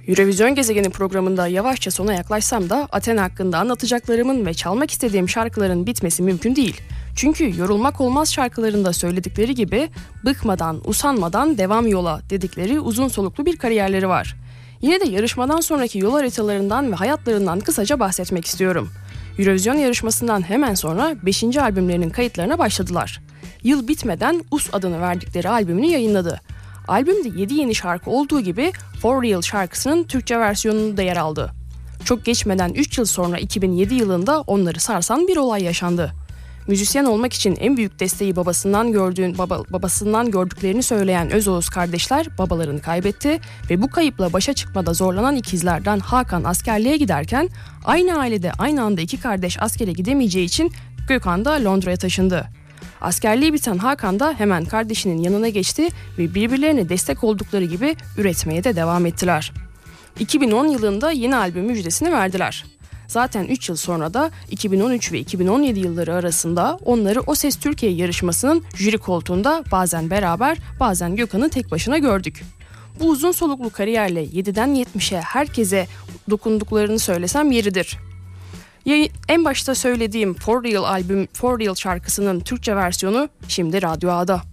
Eurovision Gezegeni programında yavaşça sona yaklaşsam da Athena hakkında anlatacaklarımın ve çalmak istediğim şarkıların bitmesi mümkün değil. Çünkü yorulmak olmaz şarkılarında söyledikleri gibi bıkmadan, usanmadan devam yola dedikleri uzun soluklu bir kariyerleri var. Yine de yarışmadan sonraki yol haritalarından ve hayatlarından kısaca bahsetmek istiyorum. Eurovision yarışmasından hemen sonra 5. albümlerinin kayıtlarına başladılar. Yıl bitmeden US adını verdikleri albümünü yayınladı. Albümde 7 yeni şarkı olduğu gibi For Real şarkısının Türkçe versiyonunu da yer aldı. Çok geçmeden 3 yıl sonra 2007 yılında onları sarsan bir olay yaşandı. Müzisyen olmak için en büyük desteği babasından gördüklerini söyleyen Özoğuz kardeşler babalarını kaybetti ve bu kayıpla başa çıkmada zorlanan ikizlerden Hakan askerliğe giderken aynı ailede aynı anda 2 kardeş askere gidemeyeceği için Gökhan da Londra'ya taşındı. Askerliği biten Hakan da hemen kardeşinin yanına geçti ve birbirlerine destek oldukları gibi üretmeye de devam ettiler. 2010 yılında yeni albüm müjdesini verdiler. Zaten 3 yıl sonra da 2013 ve 2017 yılları arasında onları O Ses Türkiye yarışmasının jüri koltuğunda bazen beraber bazen Gökhan'ı tek başına gördük. Bu uzun soluklu kariyerle 7'den 70'e herkese dokunduklarını söylesem yeridir. En başta söylediğim For Real şarkısının Türkçe versiyonu şimdi Radyo A'da.